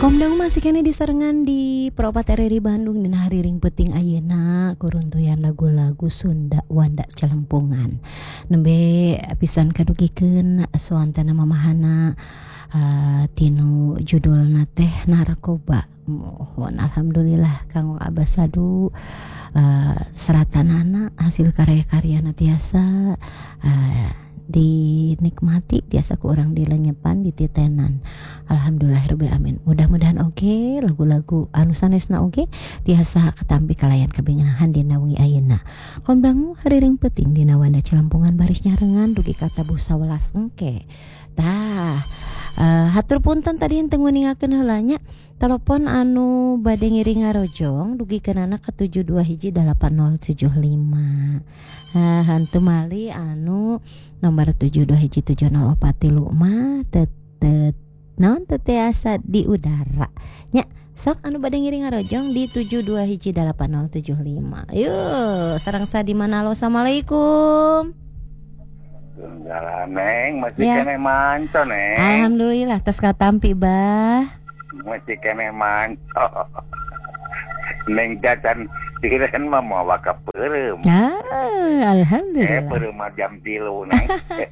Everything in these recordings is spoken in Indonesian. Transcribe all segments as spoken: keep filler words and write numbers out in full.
Komdang masih kene diserengan di Peropat R R I Bandung dan hariring penting ayeuna kuruntuyan lagu-lagu Sunda Wanda Celempungan. Nembe pisan kadugikeun suantana mamahana uh, tinu judulna teh Narkoba. Mohon alhamdulillah kanggo Abah Sadu uh, seratanana hasil karya-karyana tiasa uh, dinikmati tiasa ku urang dilenyepan dititenan. Alhamdulillahirabbil alamin. Mudah-mudahan oke okay, lagu-lagu anu sanesna oke okay, tiasa ketampi kalayan kabingahan dina wengi ayeuna. Kondangu hariring peuting dina Wanda Celempungan baris nyarengan dugi kata busa welas engke. Tah uh, hatur punten tadi henteu nguningakeun heula nya telepon anu bade ngiring ngarojong dugikeunana ke tujuh dua hiji delapan nol tujuh lima. Uh, hantu mali anu nomor tujuh dua hiji tujuh nol opat tilu mah tetet naon teu tiasa di udara nya sok anu bade ngiring ngarojong di tujuh dua hiji delapan nol tujuh lima. Yuk sareng sa di mana? Halo, assalamualaikum. Jalan neng masih Ya. kene manco neng. Alhamdulillah tos katampi bah. Masih kene manco. Neng jajan pikiran mah mau waka peureum. Ah, Eh alhamdulillah. peureum mah jam tilu neng.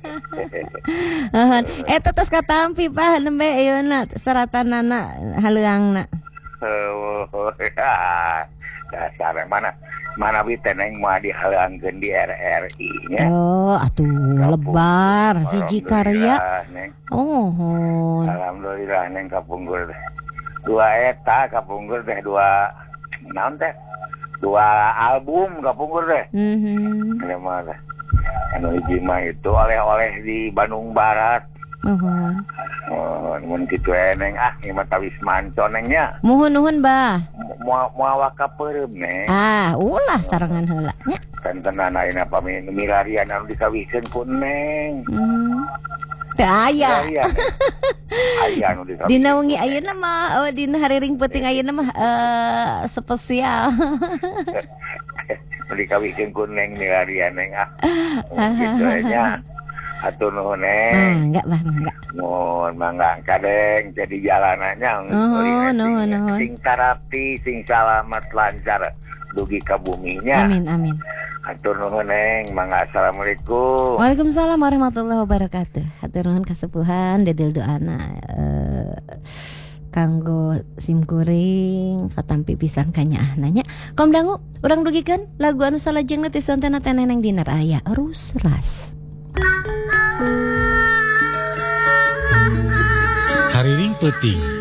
Ahon, eta tos katampi bah nembe ayeuna seratanana haleuangna. Oh, dasar mana mana bi teh neng mah dihalangkeun di R R I-nya. Oh, atuh lebar hiji karya. Neng. Oh, hon. Alhamdulillah neng kapungkur teh. Dua eta kapungkur teh dua naon teh? Dua album kapungkur teh. Mhm. Ada mah teh. Anu hiji mah itu oleh-oleh di Bandung Barat. Mohon. Oh, mun kitu eneng ah ieu mah tawis manco nengnya. Mohon nuhun bah. Moal moal waka peureum neng. Ah, ulah sarengan heula nya. Kan tenan ayeuna pami milarian anu dikawikeun ku neng. Hmm. Teu aya. Milarian. Aya anu dikawikeun. Dina wengi ayeuna mah oh, dina hariring peuting ayeuna mah eh spesial. Dikawikeun ku neng milarian neng ah. Kitu nya. Atur nuhun neng. Enggak bah, enggak. Mohon mangga kadeng jadi jalanannya Oh, nuhun nuhun. sing tarapi sing salamet lancar dugi ka buminya. Amin amin. Atur nuhun neng, mangga assalamualaikum. Waalaikumsalam warahmatullahi wabarakatuh. Hatur nuhun kasepuhan dedel doana eh kanggo simkuring katampi pisan kanya nanya. Kom dangu urang dugikeun lagu anu salajengna ti sontena teh neneng dinar aya Rusras. Hariring peuting